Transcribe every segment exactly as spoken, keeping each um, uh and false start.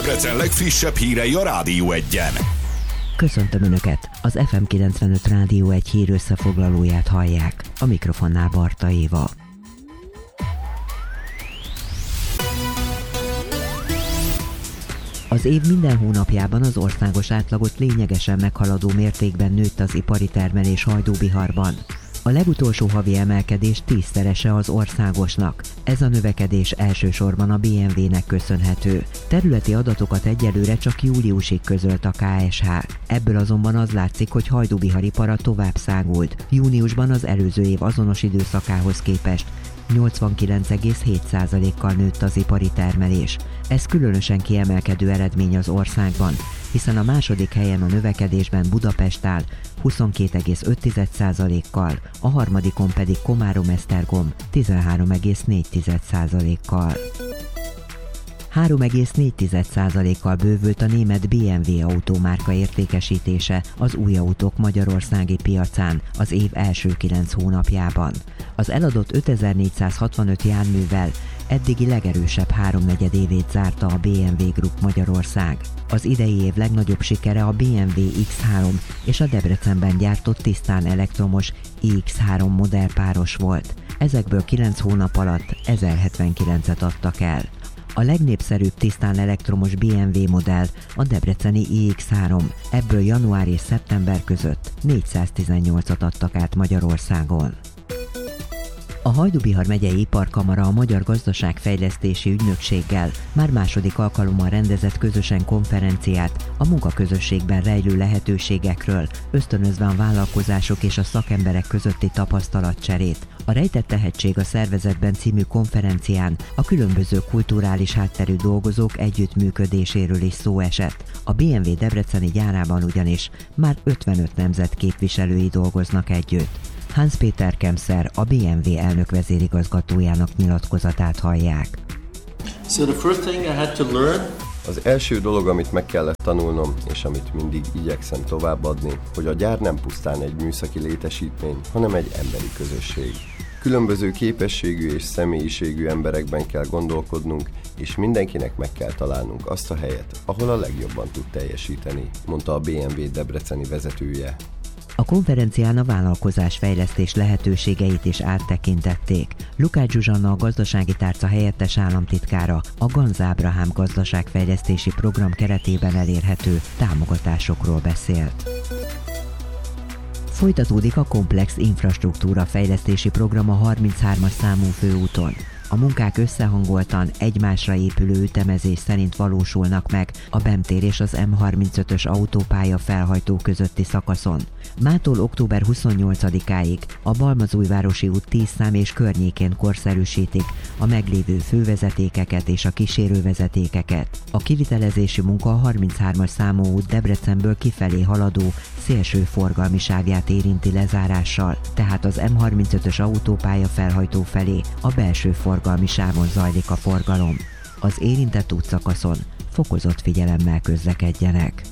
Debrecen legfrissebb hírei a Rádió Egyen. Köszöntöm Önöket! Az ef em kilencvenöt Rádió egy hír összefoglalóját hallják. A mikrofonnál Barta Éva. Az év minden hónapjában az országos átlagot lényegesen meghaladó mértékben nőtt az ipari termelés Hajdúbiharban. A legutolsó havi emelkedés tízszerese az országosnak. Ez a növekedés elsősorban a bé em vé-nek köszönhető. Területi adatokat egyelőre csak júliusig közölt a ká es há. Ebből azonban az látszik, hogy Hajdúbihar ipara tovább szágult. Júniusban az előző év azonos időszakához képest nyolcvankilenc egész hét százalékkal nőtt az ipari termelés. Ez különösen kiemelkedő eredmény az országban, hiszen a második helyen a növekedésben Budapest áll huszonkét egész öt százalékkal, a harmadikon pedig Komárom-Esztergom tizenhárom egész négy százalékkal. három egész négy százalékkal bővült a német bé em vé autómárka értékesítése az új autók magyarországi piacán az év első kilenc hónapjában. Az eladott ötezer-négyszázhatvanöt járművel eddigi legerősebb háromnegyed évét zárta a bé em vé Group Magyarország. Az idei év legnagyobb sikere a bé em vé iksz három és a Debrecenben gyártott tisztán elektromos i iksz három modellpáros volt. Ezekből kilenc hónap alatt ezerhetvenkilencet adtak el. A legnépszerűbb tisztán elektromos bé em vé modell a debreceni i iksz három, ebből január és szeptember között négyszáztizennyolcat adtak át Magyarországon. A Hajdúbihar megyei iparkamara a Magyar Gazdaságfejlesztési Ügynökséggel már második alkalommal rendezett közösen konferenciát a munkaközösségben rejlő lehetőségekről, ösztönözve a vállalkozások és a szakemberek közötti tapasztalatcserét. A Rejtett tehetség a szervezetben című konferencián a különböző kulturális hátterű dolgozók együttműködéséről is szó esett. A bé em vé debreceni gyárában ugyanis már ötvenöt nemzet képviselői dolgoznak együtt. Hans Péter Kemszer, a bé em vé elnök vezérigazgatójának nyilatkozatát hallják. So the first thing I had to learn Az első dolog, amit meg kellett tanulnom, és amit mindig igyekszem továbbadni, hogy a gyár nem pusztán egy műszaki létesítmény, hanem egy emberi közösség. Különböző képességű és személyiségű emberekben kell gondolkodnunk, és mindenkinek meg kell találnunk azt a helyet, ahol a legjobban tud teljesíteni, mondta a bé em vé debreceni vezetője. A konferencián a vállalkozás fejlesztés lehetőségeit is áttekintették. Lukács Zsuzsanna, a gazdasági tárca helyettes államtitkára a Ganz Ábrahám gazdaságfejlesztési program keretében elérhető támogatásokról beszélt. Folytatódik a komplex infrastruktúra fejlesztési program a harminchármas számú főúton. A munkák összehangoltan, egymásra épülő ütemezés szerint valósulnak meg a Bem tér és az em harmincötös autópálya felhajtó közötti szakaszon. Mától október huszonnyolcadikáig a Balmazújvárosi út tíz szám és környékén korszerűsítik a meglévő fővezetékeket és a kísérővezetékeket. A kivitelezési munka a harminchármas számú út Debrecenből kifelé haladó szélső forgalmiságát érinti lezárással, tehát az em harmincötös autópálya felhajtó felé a belső forgalmi sávon zajlik a forgalom. Az érintett útszakaszon fokozott figyelemmel közlekedjenek.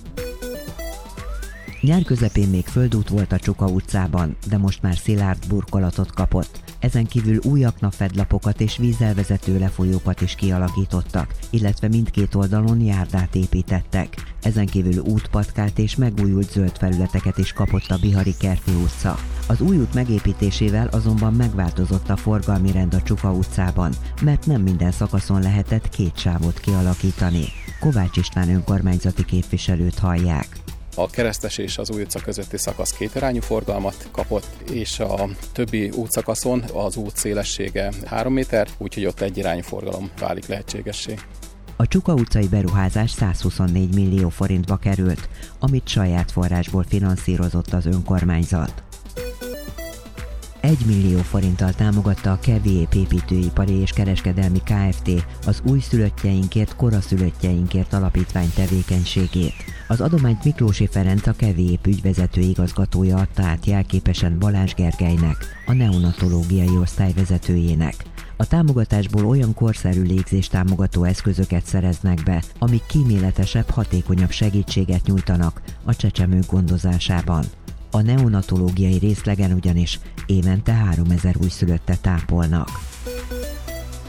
Nyár közepén még földút volt a Csuka utcában, de most már szilárd burkolatot kapott. Ezen kívül új aknafedlapokat és vízzelvezető lefolyókat is kialakítottak, illetve mindkét oldalon járdát építettek. Ezen kívül útpatkát és megújult zöld felületeket is kapott a Bihari Kerti utca. Az új út megépítésével azonban megváltozott a forgalmi rend a Csuka utcában, mert nem minden szakaszon lehetett két sávot kialakítani. Kovács István önkormányzati képviselőt hallják. A Keresztes és az Új utca közötti szakasz kétirányú forgalmat kapott, és a többi útszakaszon az út szélessége három méter, úgyhogy ott egyirányú forgalom válik lehetségessé. A Csuka utcai beruházás százhuszonnégy millió forintba került, amit saját forrásból finanszírozott az önkormányzat. egy millió forinttal támogatta a Keviép építőipari és kereskedelmi Kft. Az újszülöttjeinkért, koraszülöttjeinkért alapítvány tevékenységét. Az adományt Miklósi Ferenc, a Keviép ügyvezető igazgatója adta át jelképesen Balázs Gergelynek, a neonatológiai osztály vezetőjének. A támogatásból olyan korszerű légzést támogató eszközöket szereznek be, amik kíméletesebb, hatékonyabb segítséget nyújtanak a csecsemők gondozásában. A neonatológiai részlegen ugyanis évente háromezer újszülöttet tápolnak.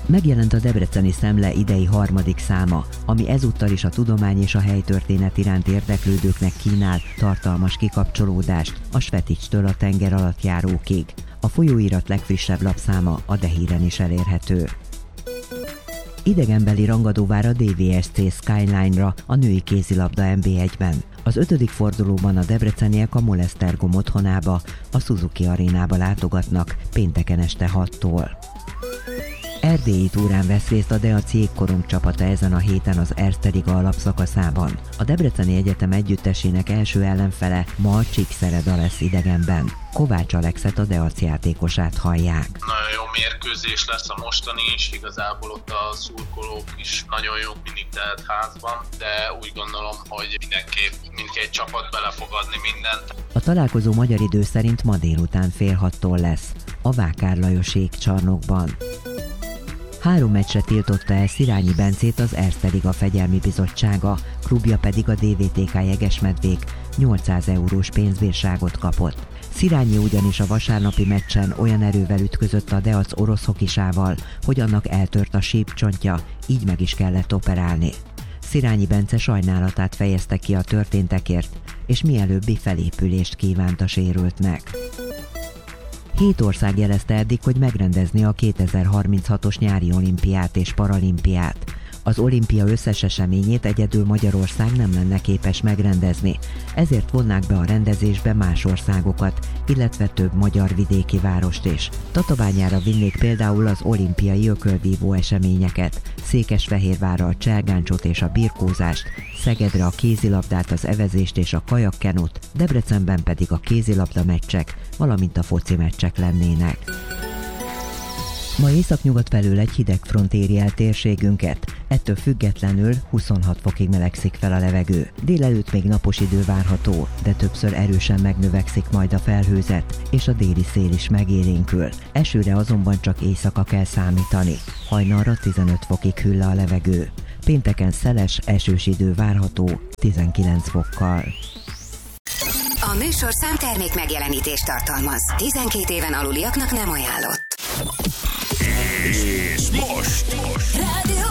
Megjelent a Debreceni Szemle idei harmadik száma, ami ezúttal is a tudomány és a helytörténet iránt érdeklődőknek kínál tartalmas kikapcsolódást a Sveticstől a tenger alatt járókig. A folyóirat legfrissebb lapszáma a Dehíren is elérhető. Idegenbeli rangadóvár a dé vé es cé Skyline-ra a női kézilabda en bé egyben. Az ötödik fordulóban a debreceniek a Molesztergom otthonába, a Suzuki arénába látogatnak pénteken este hattól. Erdélyi túrán vesz részt a Deac jégkorong csapata ezen a héten az Erste Liga alapszakaszában. A Debreceni Egyetem együttesének első ellenfele ma a Csíkszereda lesz idegenben. Kovács Alexet, a Deac játékosát hallják. Nagyon jó mérkőzés lesz a mostani is, igazából ott a szurkolók is nagyon jók, mindig telt házban, de úgy gondolom, hogy mindenképp mindkét csapat bele fog adni mindent. A találkozó magyar idő szerint ma délután fél hattól lesz, a Vákár Lajos égcsarnokban. Három meccsre tiltotta el Szirányi Bencét az Erste Liga Fegyelmi Bizottsága, klubja pedig a dé vé té ká Jegesmedvék nyolcszáz eurós pénzbírságot kapott. Szirányi ugyanis a vasárnapi meccsen olyan erővel ütközött a Deac orosz hokisával, hogy annak eltört a sípcsontja, így meg is kellett operálni. Szirányi Bence sajnálatát fejezte ki a történtekért, és mielőbbi felépülést kívánt a sérültnek. Hét ország jelezte eddig, hogy megrendezni a kétezer-harminchatos nyári olimpiát és paralimpiát. Az olimpia összes eseményét egyedül Magyarország nem lenne képes megrendezni, ezért vonnák be a rendezésbe más országokat, illetve több magyar vidéki várost is. Tatabányára vinnék például az olimpiai ökölvívó eseményeket, Székesfehérvárra a cselgáncsot és a birkózást, Szegedre a kézilabdát, az evezést és a kajakkenut, Debrecenben pedig a kézilabda meccsek, valamint a foci meccsek lennének. Ma északnyugat felől egy hideg front éri el térségünket, ettől függetlenül huszonhat fokig melegszik fel a levegő. Délelőtt még napos idő várható, de többször erősen megnövekszik majd a felhőzet, és a déli szél is megélénkül. Esőre azonban csak éjszaka kell számítani. Hajnalra tizenöt fokig hűl le a levegő. Pénteken szeles, esős idő várható tizenkilenc fokkal. A műsorszám termék megjelenítést tartalmaz. tizenkét éven aluliaknak nem ajánlott. És most, most. Rádió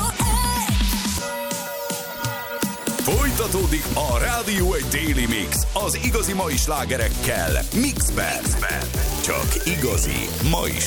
Folytatódik a Rádió egy Daily Mix az igazi mai slágerekkel Mixben. Csak igazi mai